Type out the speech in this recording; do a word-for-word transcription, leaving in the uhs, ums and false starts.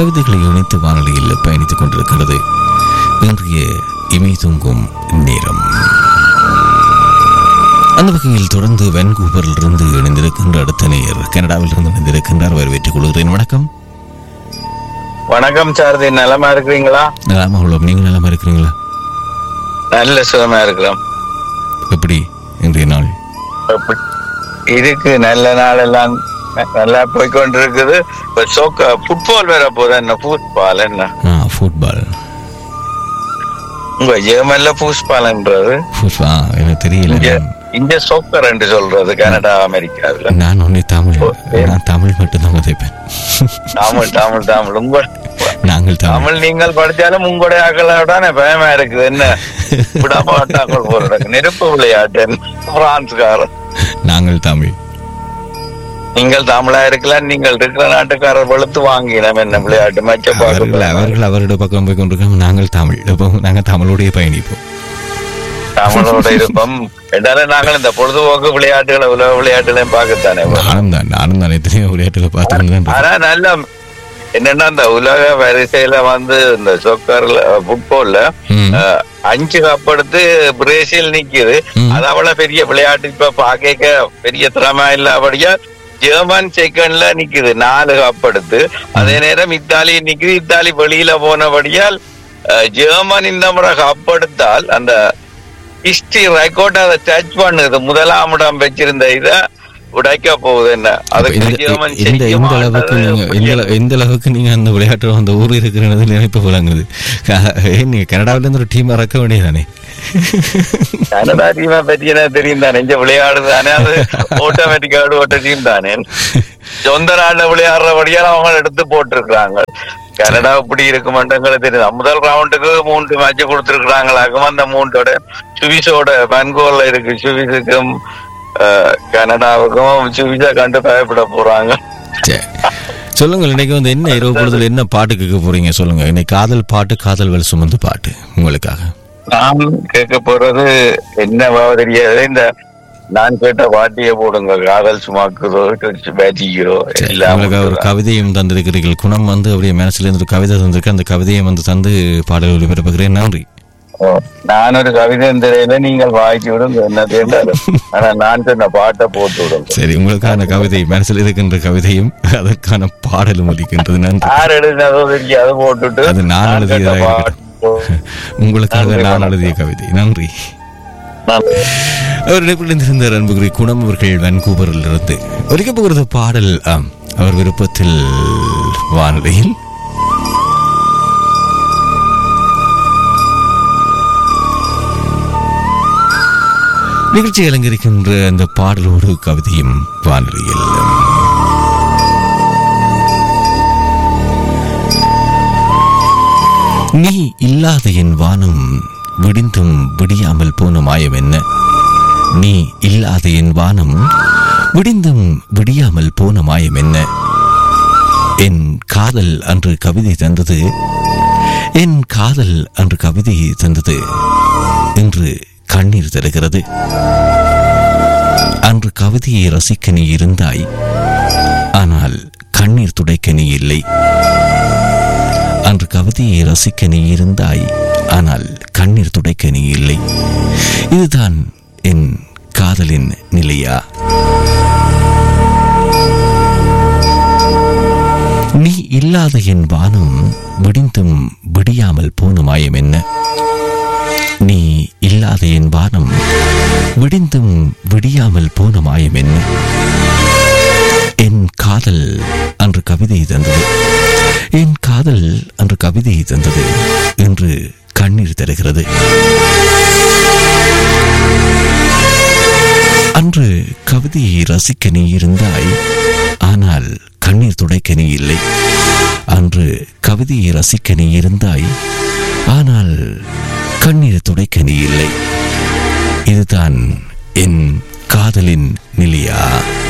கவிதைகளை இணைத்து வானொலியில் பயணித்துக் கொண்டிருக்கிறது இன்றைய இமை தூங்கும் நேரம். அந்த வகையில் தொடர்ந்து வான்கூவரில் இருந்து இணைந்திருக்கின்ற அடுத்த நேயர் கனடாவில் இருந்து இணைந்திருக்கின்றார். வரவேற்றுக் கொள்கிறேன். வணக்கம். வணக்கம் சாரதி, நலமா இருக்கிறீங்களா? நலமா உள்ளோம். நீங்க நலமா இருக்கிறீங்களா? நல்ல சுகமா இருக்கிறோம். எப்படி இன்றைய நாள் இதுக்கு நல்ல நாள் எல்லாம் நல்லா போய்கொண்டிருக்குது. இப்ப சோக்க ஃபுட்பால் வேற போதா? என்ன ஃபுட்பால்? என்ன ஃபுட்பால்? உங்க ஜெர்மன்ல ஃபுட்பால்ன்றது எனக்கு தெரியல. இங்க சோக்கர் என்று சொல்றது கனடா அமெரிக்காவில். நான் ஒன்னே தமிழ் நான் தமிழ் மட்டும்தான் உதைப்பேன். தமிழ் தமிழ் தமிழ் உங்க நாங்கள் தமிழ் நீங்கள் படிச்சாலும் உங்களுடைய ஆக்களோட பயமா இருக்குது. என்ன விடாமாட்டாக்கள் போற நெருப்பு விளையாட்டு பிரான்ஸ்காரர். நாங்கள் தமிழ். நீங்கள் தமிழா இருக்கலாம். நீங்கள் இருக்கிற நாட்டுக்காரர் வெளுத்து வாங்கினோம் என்ன விளையாட்டு மச்ச அவர்கள் அவர்கள் அவருடைய பக்கம் போய் கொண்டிருக்கோம். நாங்கள் தமிழ். நாங்கள் தமிழோடைய பயணிப்போம், தமிழோட இருப்போம். என்றாலும் நாங்கள் இந்த பொழுதுபோக்கு விளையாட்டுகளை உலக விளையாட்டுகளையும் பார்க்கத்தானே. நானும் தான் நானும் தான் எத்தனையோ விளையாட்டுகளை பார்த்து. ஆனா நல்ல என்னன்னா இந்த உலக வரிசையில வந்து இந்த சொக்கர்ல ஃபுட்பால்ல அஞ்சு கப் எடுத்து பிரேசில் நிக்குது. அது அவ்வளவு பெரிய விளையாட்டு. இப்ப பாக்க பெரிய திறமை இல்லாபடியா ஜெர்மன் செகண்ட்ல நிக்குது நாலு கப் எடுத்து. அதே நேரம் இத்தாலி நிக்குது. இத்தாலி வெளியில போனபடியால் ஜெர்மன் இந்த முறை கப் எடுத்தால் அந்த ஹிஸ்டரி ரெக்கார்ட் அதை டச் பண்ணுது. முதலாம் இடம் வச்சிருந்த இத உடைக்க போகுது. என்ன அதுக்கு எந்த அளவுக்கு நீங்க எந்த அளவுக்கு நீங்க அந்த விளையாட்டு அந்த ஊர் இருக்கிறது நினைப்பு போலாங்குது. நீங்க கனடாவில இருந்து ஒரு டீம் இறக்க வேண்டியதானே? கனடா டீமை பத்தி என்ன தெரியும் தானே? இந்த விளையாடு தானே, அது ஆட்டோமேட்டிக்கா ஓட்ட டீம் தானே. சொந்த நாட்டுல விளையாடுறபடியால் அவங்க எடுத்து போட்டிருக்கிறாங்க. கனடா இப்படி இருக்கு மண்டங்களை தெரியும். முதல் ரவுண்டுக்கு மூன்று மேட்ச் கொடுத்துருக்காங்களாக்கும். அந்த மூன்றோட சுவிஸோட வான்கூவர்ல இருக்கு. சுவிஸுக்கும் கனடாவுக்கும் சுவிஸா கண்டு பயப்பட போறாங்க. சொல்லுங்க, இன்னைக்கு வந்து என்ன இரவு பொழுதுல என்ன பாட்டு கேட்க போறீங்க? சொல்லுங்க. இன்னைக்கு காதல் பாட்டு, காதல் வல் சுமந்து பாட்டு உங்களுக்காக நான் கேட்க போறது என்ன தெரியாது. இந்த நான் கேட்ட பாட்டியை போடுங்க. காதல் சுமாக்குதோ பேட்டிக்கிறோ உங்களுக்கு ஒரு கவிதையும் தந்திருக்கிறீர்கள். குணம் வந்து அப்படியே மனசுல இருந்து ஒரு கவிதை தந்திருக்கு. அந்த கவிதையை வந்து தந்து பாடல் ஒளிபரப்புகிறேன். நன்றி. நான் ஒரு கவிதை தெரியல, நீங்கள் வாய்ச்சி விடுங்க. என்ன தெரியல, ஆனா நான் சொன்ன பாட்டை போட்டு விடுங்க. சரி, உங்களுக்கான கவிதை மனசில் இருக்கின்ற கவிதையும் அதற்கான பாடலும் ஒலிக்கின்றது. நன்றி. யார் எழுதினதோ தெரியாது, போட்டுட்டு அது நான் எழுதியதாக உங்களுக்காக நான் எழுதிய கவிதை. நன்றி. அவர் இணைப்பிலிருந்த அன்புகுரி குணம் அவர்கள் வான்கூவரில் இருந்து ஒலிக்க போகிறது பாடல். ஆம், அவர் விருப்பத்தில் வானொலியில் நிகழ்ச்சி அலங்கரிக்கின்ற அந்த பாடலோடு கவிதையும் வானொலியில். நீ இல்லாத என் வானம் விடிந்தும் விடியாமல் போன மாயம் என்ன? நீ இல்லாத என் வானம் விடிந்தும் விடியாமல் போன மாயம் என்ன? என் காதல் அன்று கவிதை தந்தது, என் காதல் அன்று கவிதை தந்தது, இன்று கண்ணீர் தருகிறது. அன்று கவிதையை ரசிக்க நீ இருந்தாய், ஆனால் கண்ணீர் துடைக்க நீ இல்லை. அன்று கவிதையை ரசிக்க நீ இருந்தாய், ஆனால் கண்ணீர் துடைக்க நீ இல்லை. இதுதான் என் காதலின் நிலையா? நீ இல்லாத என் வானம் விடிந்தும் விடியாமல் போன மாயம் என்ன? நீ இல்லாத என் வானம் விடிந்தும் விடியாமல் போன மாயம் என்ன? என் காதல் அன்று கவிதை தந்தது, என் காதல் அன்று கவிதை தந்தது, என்று கண்ணீர் தருகிறது. அன்று கவிதையை ரசிக்க நீ இருந்தாய், ஆனால் கண்ணீர் துடைக்க நீ இல்லை. அன்று கவிதையை ரசிக்க நீ இருந்தாய், ஆனால் கண்ணீர் துடைக்க நீ இல்லை. இதுதான் என் காதலின் நிலையா?